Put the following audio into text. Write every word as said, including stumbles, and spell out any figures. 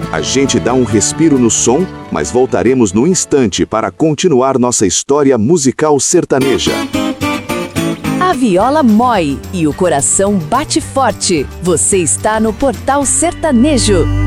A gente dá um respiro no som, mas voltaremos no instante para continuar nossa história musical sertaneja. A viola mói e o coração bate forte. Você está no Portal Sertanejo.